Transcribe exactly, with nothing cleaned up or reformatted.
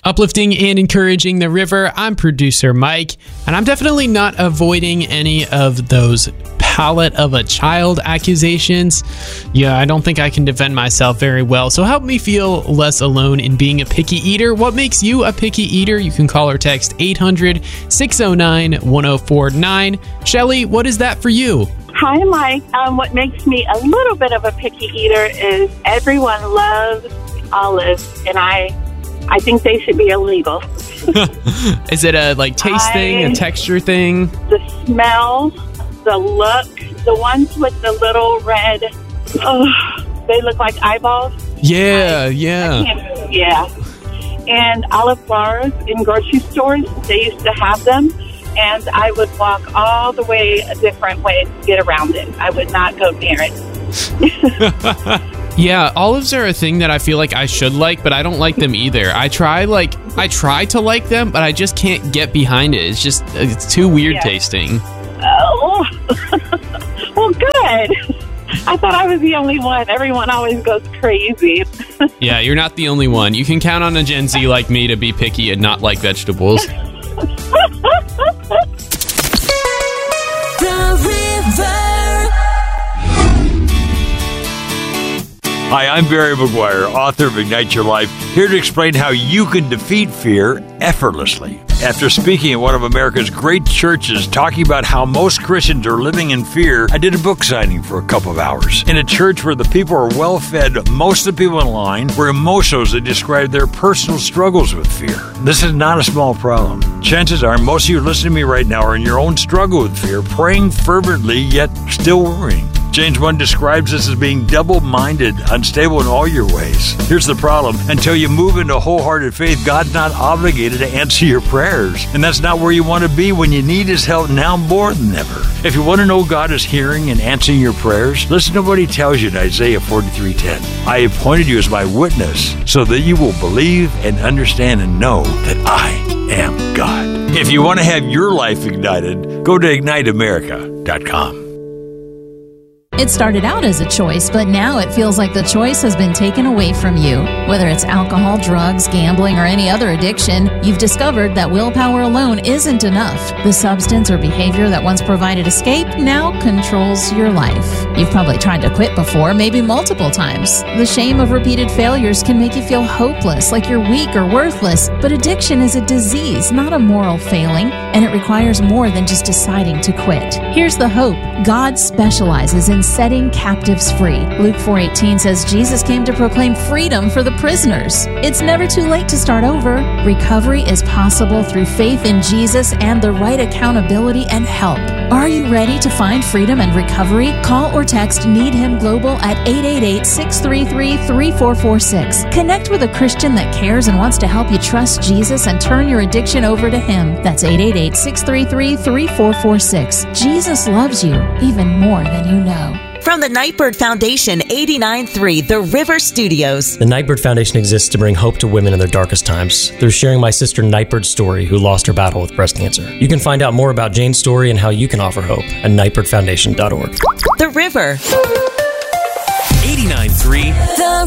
Uplifting and encouraging the river. I'm producer Mike, and I'm definitely not avoiding any of those palate of a child accusations. Yeah, I don't think I can defend myself very well, so help me feel less alone in being a picky eater. What makes you a picky eater? You can call or text eight hundred, six oh nine, one oh four nine. Shelly, what is that for you? Hi, Mike. Um, what makes me a little bit of a picky eater is everyone loves olives, and I I think they should be illegal. Is it a like taste I, thing, a texture thing? The smell, the look, the ones with the little red, oh, they look like eyeballs. Yeah, I, yeah. I can't, yeah. And olive bars in grocery stores, they used to have them, and I would walk all the way a different way to get around it. I would not go near it. Yeah, olives are a thing that I feel like I should like, but I don't like them either. I try like I try to like them, but I just can't get behind it. It's just it's too weird yeah. tasting. Oh, well, good. I thought I was the only one. Everyone always goes crazy. Yeah, you're not the only one. You can count on a Gen Z like me to be picky and not like vegetables. The River. Hi, I'm Barry McGuire, author of Ignite Your Life, here to explain how you can defeat fear effortlessly. After speaking at one of America's great churches talking about how most Christians are living in fear, I did a book signing for a couple of hours. In a church where the people are well fed, most of the people in line were emotional as they described their personal struggles with fear. This is not a small problem. Chances are most of you listening to me right now are in your own struggle with fear, praying fervently yet still worrying. James one describes this as being double-minded, unstable in all your ways. Here's the problem. Until you move into wholehearted faith, God's not obligated to answer your prayers. And that's not where you want to be when you need His help now more than ever. If you want to know God is hearing and answering your prayers, listen to what He tells you in Isaiah forty-three ten. I appointed you as my witness so that you will believe and understand and know that I am God. If you want to have your life ignited, go to ignite america dot com. It started out as a choice, but now it feels like the choice has been taken away from you. Whether it's alcohol, drugs, gambling, or any other addiction, you've discovered that willpower alone isn't enough. The substance or behavior that once provided escape now controls your life. You've probably tried to quit before, maybe multiple times. The shame of repeated failures can make you feel hopeless, like you're weak or worthless. But addiction is a disease, not a moral failing, and it requires more than just deciding to quit. Here's the hope. God specializes in setting captives free. Luke four eighteen says Jesus came to proclaim freedom for the prisoners. It's never too late to start over. Recovery is possible through faith in Jesus and the right accountability and help. Are you ready to find freedom and recovery? Call or text Need Him Global at eight eight eight, six three three, three four four six. Connect with a Christian that cares and wants to help you trust Jesus and turn your addiction over to Him. That's eight eight eight, six three three, three four four six. Jesus loves you even more than you know. From the Nightbird Foundation, eighty-nine point three The River Studios. The Nightbird Foundation exists to bring hope to women in their darkest times through sharing my sister Nightbird's story, who lost her battle with breast cancer. You can find out more about Jane's story and how you can offer hope at nightbird foundation dot org. The River. eighty-nine point three The